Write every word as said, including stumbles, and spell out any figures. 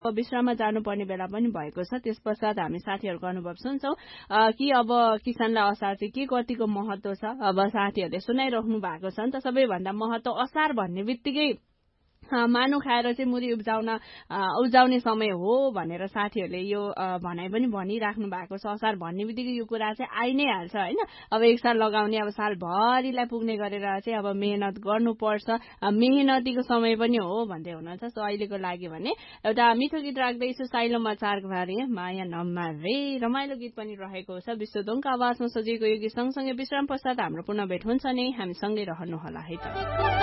विश्राममा जानुपर्ने बेला पनि भएको छ। त्यस पश्चात हामी साथीहरूको अनुभव सुन्छौँ कि अब किसानलाई असार चाहिँ के कतिको महत्व छ। अब साथीहरूले सुनाइराख्नु भएको छ नि त, सबैभन्दा महत्व असार भन्ने बित्तिकै मानु खाएर चाहिँ मुरी उब्जाउन उब्जाउने समय हो भनेर साथीहरूले यो भनाइ पनि भनिराख्नु भएको छ। असार भन्ने बित्तिकै यो कुरा चाहिँ आइ नै हाल्छ होइन। अब एक साल लगाउने अब सालभरिलाई पुग्ने गरेर चाहिँ अब मेहनत गर्नुपर्छ, मेहनतीको समय पनि हो भन्दै हुनुहुन्छ। सो अहिलेको लागि भने एउटा मिठो गीत राख्दैछु, साइलोमा चार भारे माया नमारे, रमाइलो गीत पनि रहेको छ। विश्वदोङको आवाजमा सजिएको यो गीत सँगसँगै विश्राम पश्चात हाम्रो पुनः भेट हुन्छ नै, हामी सँगै रहनुहोला है त।